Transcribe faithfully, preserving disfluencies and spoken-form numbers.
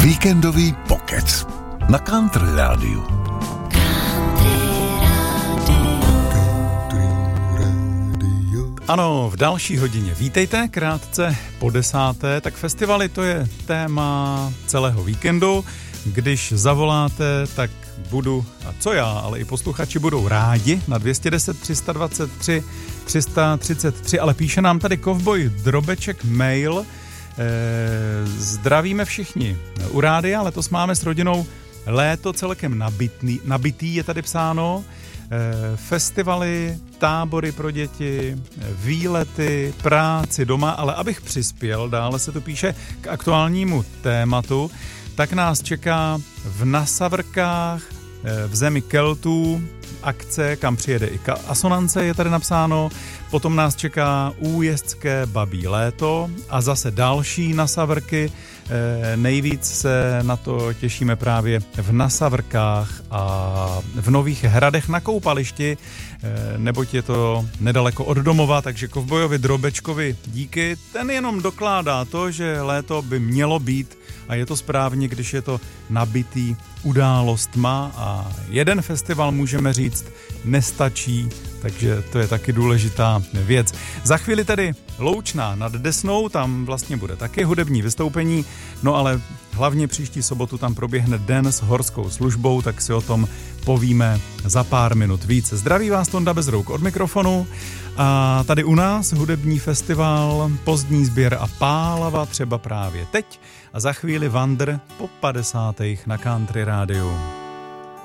Víkendový pokec na Country Rádiu. Ano, v další hodině. Vítejte, krátce po desáté, tak festivaly to je téma celého víkendu. Když zavoláte, tak budu, a co já, ale i posluchači budou rádi na dvě stě deset, tři sta dvacet tři, tři sta třicet tři, ale píše nám tady Kovboj Drobeček mail. E, zdravíme všichni u rádia, letos máme s rodinou léto celkem nabitný, nabitý, je tady psáno. E, festivaly, tábory pro děti, výlety, práci doma, ale abych přispěl, dále se tu píše k aktuálnímu tématu, tak nás čeká v Nasavrkách, v zemi Keltů, akce, kam přijede i Asonance, je tady napsáno. Potom nás čeká újezdské babí léto a zase další Nasavrky. Nejvíc se na to těšíme právě v Nasavrkách a v Nových Hradech na koupališti, neboť je to nedaleko od domova, takže Kovbojovi Drobečkovi díky. Ten jenom dokládá to, že léto by mělo být a je to správně, když je to nabitý událostma a jeden festival, můžeme říct, nestačí, takže to je taky důležitá věc. Za chvíli tedy Loučná nad Desnou, tam vlastně bude taky hudební vystoupení, no ale hlavně příští sobotu tam proběhne den s horskou službou, tak si o tom povíme za pár minut víc. Zdraví vás Tonda Bezrouk od mikrofonu a tady u nás hudební festival, pozdní sběr a Pálava třeba právě teď a za chvíli Vandr po padesátých na Country Rádiu.